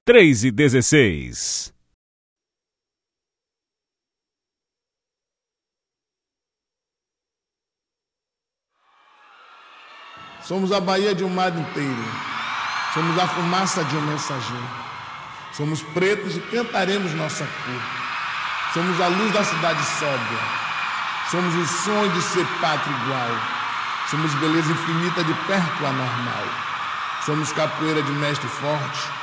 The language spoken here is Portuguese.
3:16. Somos a Bahia de um mar inteiro. Somos a fumaça de um mensageiro. Somos pretos e cantaremos nossa cor. Somos a luz da cidade sóbria. Somos o sonho de ser pátria igual. Somos beleza infinita de perto anormal. Somos capoeira de mestre forte.